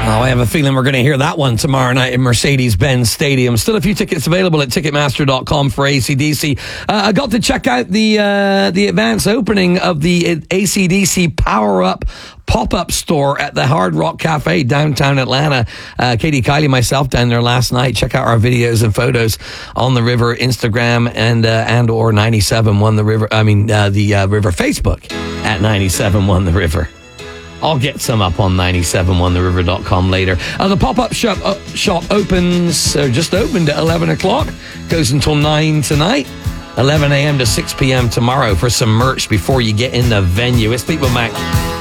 Oh, I have a feeling we're going to hear that one tomorrow night in Mercedes-Benz Stadium. Still a few tickets available at Ticketmaster.com for AC/DC. I got to check out the advance opening of the AC/DC Power Up pop-up store at the Hard Rock Cafe, downtown Atlanta. Katie, Kylie, myself down there last night. Check out our videos and photos on the River Instagram and or 97.1 The River. The River Facebook at 97.1 The River. I'll get some up on 971theriver.com later. The pop-up shop opens, just opened at 11 o'clock. Goes until 9 tonight. 11 a.m. to 6 p.m. tomorrow for some merch before you get in the venue. It's Fleetwood Mac.